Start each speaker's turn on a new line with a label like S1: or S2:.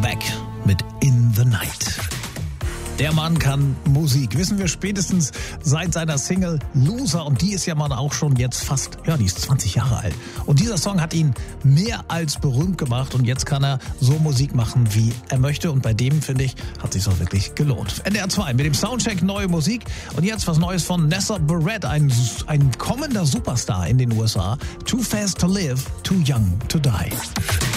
S1: Beck mit In the Night. Der Mann kann Musik, wissen wir spätestens seit seiner Single Loser. Und die ist ja mal auch schon jetzt fast, die ist 20 Jahre alt. Und dieser Song hat ihn mehr als berühmt gemacht. Und jetzt kann er so Musik machen, wie er möchte. Und bei dem, finde ich, hat sich's auch wirklich gelohnt. NDR 2 mit dem Soundcheck neue Musik. Und jetzt was Neues von Nessa Barrett, ein kommender Superstar in den USA. Too fast to live, too young to die.